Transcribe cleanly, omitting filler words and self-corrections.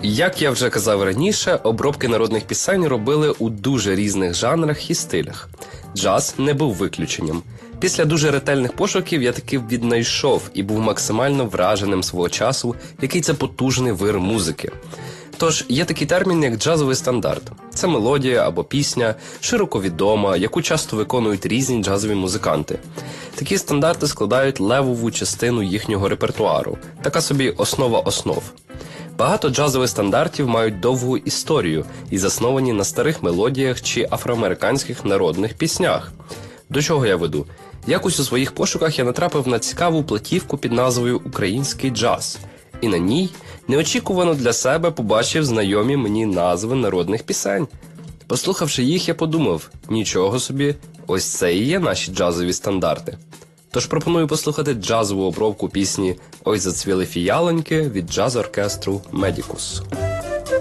Як я вже казав раніше, обробки народних пісень робили у дуже різних жанрах і стилях. Джаз не був виключенням. Після дуже ретельних пошуків я таки віднайшов і був максимально враженим свого часу, який це потужний вир музики. Тож, є такий термін, як джазовий стандарт. Це мелодія або пісня, широко відома, яку часто виконують різні джазові музиканти. Такі стандарти складають левову частину їхнього репертуару, така собі основа основ. Багато джазових стандартів мають довгу історію і засновані на старих мелодіях чи афроамериканських народних піснях. До чого я веду? Якось у своїх пошуках я натрапив на цікаву платівку під назвою «Український джаз». І на ній неочікувано для себе побачив знайомі мені назви народних пісень. Послухавши їх, я подумав, нічого собі, ось це і є наші джазові стандарти. Тож пропоную послухати джазову обробку пісні «Ой зацвіли фіялоньки» від джаз-оркестру «Медікус».